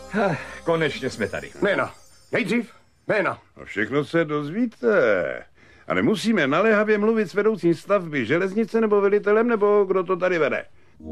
Konečně jsme tady. Jména. Nejdřív jména. A všechno se dozvíte. A nemusíme naléhavě mluvit s vedoucím stavby, železnice nebo velitelem, nebo kdo to tady vede.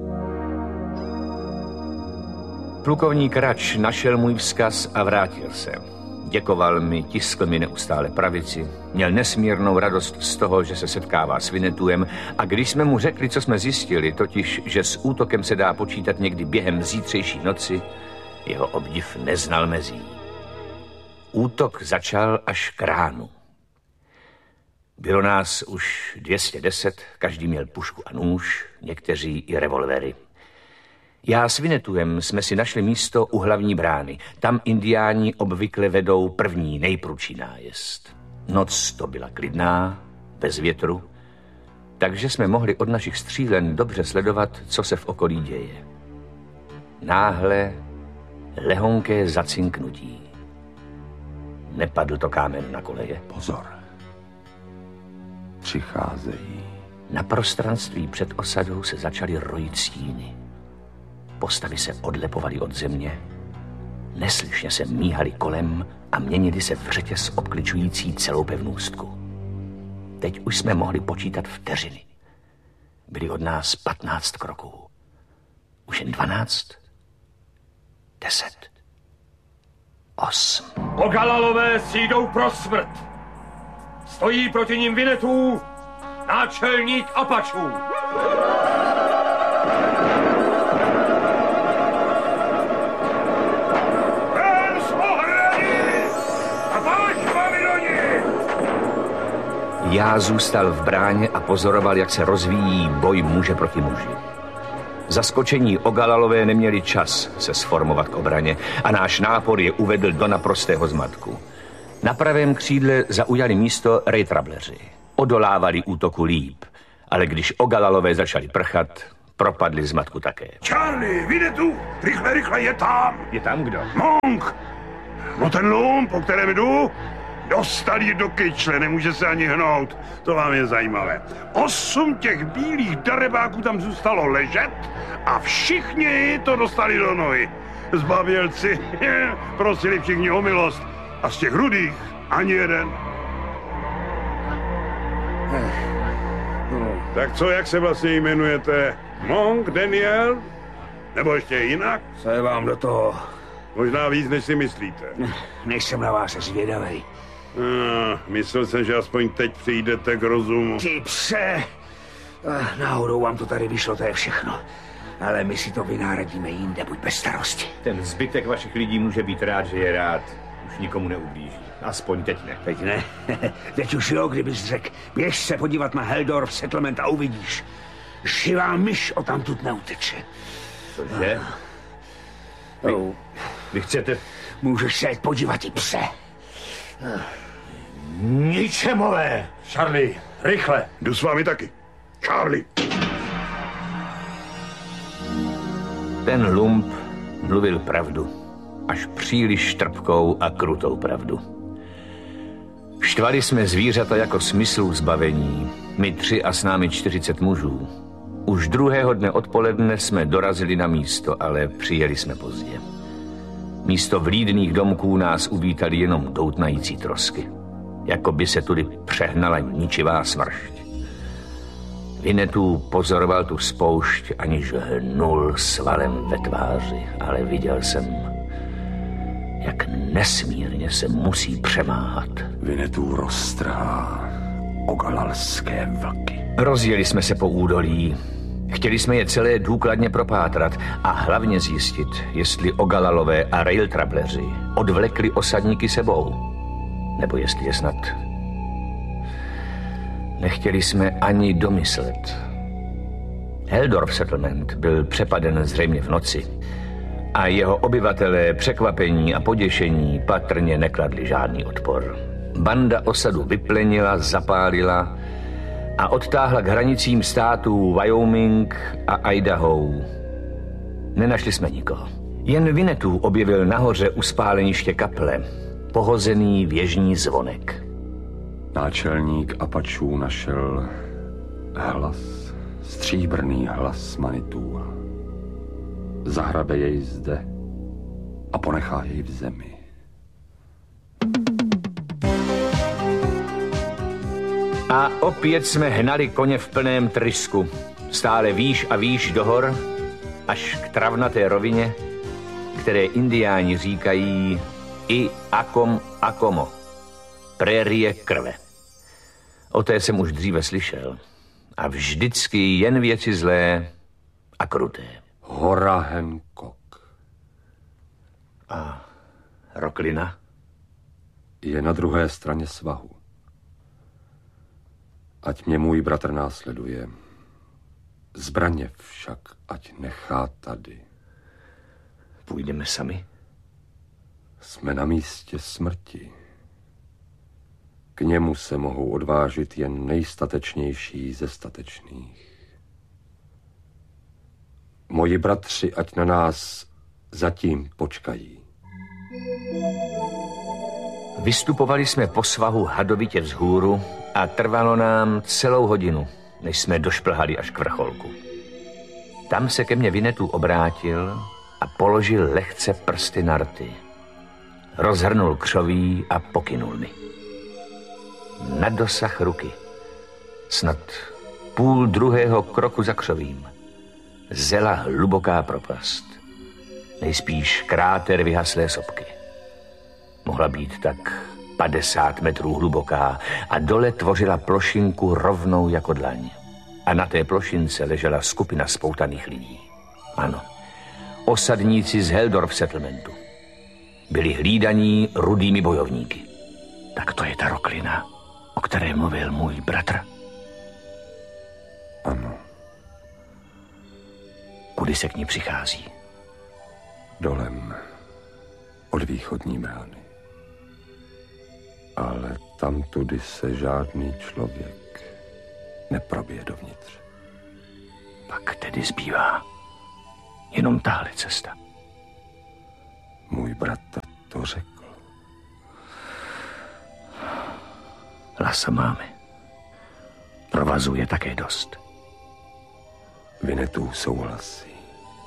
Plukovník Rač našel můj vzkaz a vrátil se. Děkoval mi, tiskl mi neustále pravici, měl nesmírnou radost z toho, že se setkává s Vinetuem, a když jsme mu řekli, co jsme zjistili, totiž, že s útokem se dá počítat někdy během zítřejší noci, jeho obdiv neznal mezí. Útok začal až k ránu. Bylo nás už 210, každý měl pušku a nůž, někteří i revolvery. Já s Vinetuem jsme si našli místo u hlavní brány. Tam indiáni obvykle vedou první, nejprudší nájezd. Noc to byla klidná, bez větru, takže jsme mohli od našich střílen dobře sledovat, co se v okolí děje. Náhle lehonké zacinknutí. Nepadl to kámen na koleje. Pozor. Přicházejí. Na prostranství před osadou se začaly rojit stíny. Postavy se odlepovaly od země, neslyšně se míhaly kolem a měnily se v řetěz obkličující celou pevnůstku. Teď už jsme mohli počítat vteřiny. Byly od nás 15 kroků. Už jen 12, 10, 8. Ogalalové si jdou pro smrt. Stojí proti nim Vinetu, náčelník Apačů. Já zůstal v bráně a pozoroval, jak se rozvíjí boj muže proti muži. Zaskočení Ogalalové neměli čas se sformovat k obraně a náš nápor je uvedl do naprostého zmatku. Na pravém křídle zaujali místo rejtrableři. Odolávali útoku líp, ale když Ogalalové začali prchat, propadli zmatku také. Charlie, Vinetu, rychle, je tam. Je tam kdo? Monk. No ten lump, po kterém jdu, dostali do kyčle, nemůže se ani hnout. To vám je zajímavé. 8 těch bílých darebáků tam zůstalo ležet a všichni to dostali do nohy. Zbabělci prosili všichni o milost a z těch rudých ani jeden. Tak co, jak se vlastně jmenujete? Monk, Daniel? Nebo ještě jinak? Co je vám do toho? Možná víc, než si myslíte. Nejsem na vás zvědavej. Myslel jsem, že aspoň teď přijdete k rozumu. Ty pse! Náhodou vám to tady vyšlo, to je všechno. Ale my si to vynáradíme jinde, buď bez starosti. Ten zbytek vašich lidí může být rád, že je rád. Už nikomu neublíží. Aspoň teď ne. Teď ne. Teď už jo, kdybys řekl. Běž se podívat na Heldorf Settlement a uvidíš. Živá myš odtamtud neuteče. Cože? Vy chcete... Můžeš se jít podívat, i pse. Ničemové! Charlie, rychle! Jdu s vámi taky. Charlie! Ten lump mluvil pravdu. Až příliš trpkou a krutou pravdu. Štvali jsme zvířata jako smyslů zbavení. My 3 a s námi 40 mužů. Už druhého dne odpoledne jsme dorazili na místo, ale přijeli jsme pozdě. Místo vlídných domků nás uvítali jenom doutnající trosky. Jako by se tudy přehnala ničivá smršť. Vinetu pozoroval tu spoušť, aniž hnul svalem ve tváři, ale viděl jsem, jak nesmírně se musí přemáhat. Vinetu roztrhá ogalalské vlky. Rozjeli jsme se po údolí. Chtěli jsme je celé důkladně propátrat a hlavně zjistit, jestli Ogalalové a railtrableři odvlekli osadníky sebou. Nebo jestli je snad... Nechtěli jsme ani domyslet. Heldorf Settlement byl přepaden zřejmě v noci a jeho obyvatelé překvapení a poděšení patrně nekladli žádný odpor. Banda osadu vyplenila, zapálila a odtáhla k hranicím států Wyoming a Idaho. Nenašli jsme nikoho. Jen Vinetu objevil nahoře u spáleniště kaple pohozený věžní zvonek. Náčelník Apačů našel hlas, stříbrný hlas Manitů. Zahrabe jej zde, a ponechá jej v zemi. A opět jsme hnali koně v plném trysku. Stále výš a výš do hor, až k travnaté rovině, které indiáni říkají i Akom Akomo, prérie krve. O té jsem už dříve slyšel. A vždycky jen věci zlé a kruté. Hora Hancock. A Roklina? Je na druhé straně svahu. Ať mě můj bratr následuje. Zbraně však ať nechá tady. Půjdeme sami? Jsme na místě smrti. K němu se mohou odvážit jen nejstatečnější ze statečných. Moji bratři ať na nás zatím počkají. Vystupovali jsme po svahu hadovitě vzhůru a trvalo nám celou hodinu, než jsme došplhali až k vrcholku. Tam se ke mně Winnetou obrátil a položil lehce prsty na rty. Rozhrnul křoví a pokynul mi. Na dosah ruky, snad půl druhého kroku za křovím, zela hluboká propast. Nejspíš kráter vyhaslé sopky. Mohla být tak 50 metrů hluboká a dole tvořila plošinku rovnou jako dlaň. A na té plošince ležela skupina spoutaných lidí. Ano, osadníci z Heldorf settlementu. Byli hlídaní rudými bojovníky. Tak to je ta Roklina, o které mluvil můj bratr. Ano. Kudy se k ní přichází? Dolem od východní brány. Ale tamtudy se žádný člověk neprobije dovnitř. Pak tedy zbývá jenom tahle cesta. Můj bratr to řekl. Lasa máme. Provazu je také dost. Winnetou souhlasí.